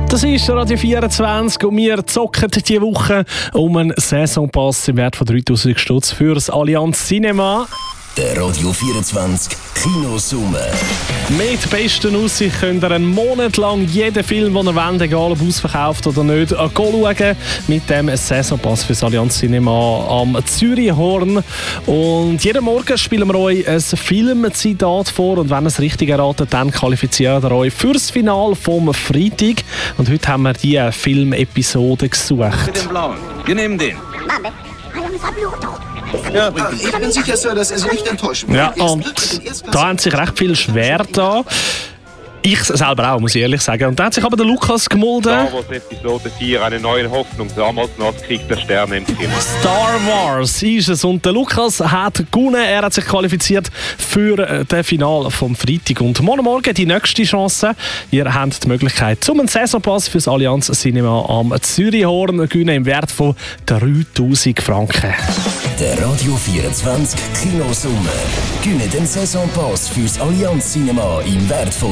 Das ist Radio 24 und wir zocken diese Woche um einen Saisonpass im Wert von 3000 Stutz für das Allianz Cinema. Der Radio 24 Kinosummer. Mit besten Aussicht könnt ihr einen Monat lang jeden Film, den ihr wollt, egal ob ausverkauft oder nicht, schauen. Mit dem Saisonpass für das Allianz Cinema am Zürichhorn. Und jeden Morgen spielen wir euch ein Filmzitat vor. Und wenn ihr es richtig erratet, dann qualifiziert ihr euch für das Finale vom Freitag. Und heute haben wir diese Filmepisode gesucht. Mit dem Blauen. Wir nehmen den. Ja, ich bin sicher, Sir, dass er Sie nicht enttäuschen wird. Ja, und da haben sich recht viel schwer da. Ich selber auch, muss ich ehrlich sagen. Und da hat sich aber der Lukas gemolden. Star Wars Episode 4, eine neue Hoffnung. Damals noch Krieg der Sterne im Kino. Star Wars ist es. Und der Lukas hat gewonnen. Er hat sich qualifiziert für das Finale vom Freitag. Und morgen die nächste Chance. Ihr habt die Möglichkeit, zum einen Saisonpass für das Allianz Cinema am Zürichhorn zu gewinnen im Wert von 3000 Franken. Der Radio 24 Kinosummer. Gewinne den Saisonpass fürs Allianz Cinema im Wert von